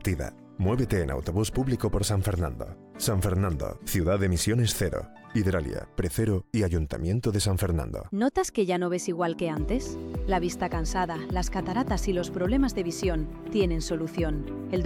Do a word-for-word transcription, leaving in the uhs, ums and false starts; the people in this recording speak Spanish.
divertida. Muévete en autobús público por San Fernando. San Fernando, ciudad de emisiones cero. Hidralia, Precero y Ayuntamiento de San Fernando. ¿Notas que ya no ves igual que antes? La vista cansada, las cataratas y los problemas de visión tienen solución. El